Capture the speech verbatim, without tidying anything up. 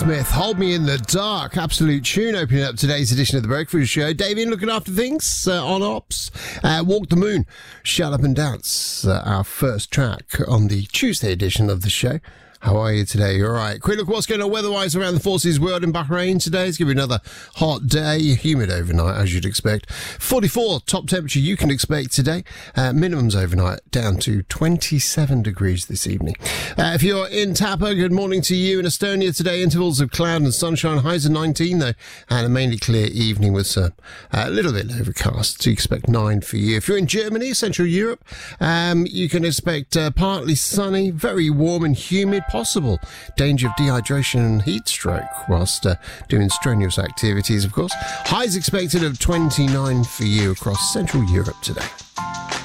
Smith, Hold Me in the Dark. Absolute tune opening up today's edition of The Breakfast Show. Dave Ian looking after things uh, on Ops. Uh, Walk the Moon, Shut Up and Dance. Uh, our first track on the Tuesday edition of the show. How are you today? All right. Quick look what's going on weather-wise around the Forces world in Bahrain today. It's going to be another hot day. Humid overnight, as you'd expect. forty-four top temperature you can expect today. Uh, minimums overnight down to twenty-seven degrees this evening. Uh, if you're in Tapa, good morning to you. In Estonia today, intervals of cloud and sunshine. Highs of nineteen, though. And a mainly clear evening with some, uh, a little bit overcast. So you expect nine for you. If you're in Germany, Central Europe, um, you can expect uh, partly sunny, very warm and humid. Possible danger of dehydration and heat stroke whilst uh, doing strenuous activities, of course. Highs expected of twenty-nine for you across Central Europe today.